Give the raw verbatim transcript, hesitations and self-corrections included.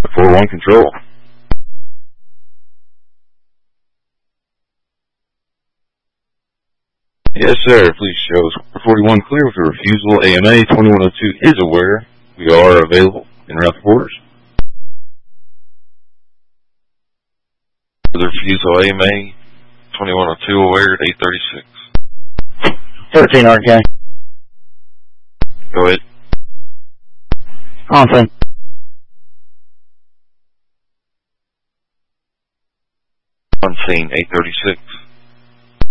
four one control. Yes, sir. Please show square forty-one clear with a refusal. A M A twenty-one oh two is aware. We are available in route for orders. The refusal A M A twenty-one oh two aware at eight thirty-six. thirteen R K. Go ahead. On scene. On scene, eight thirty-six.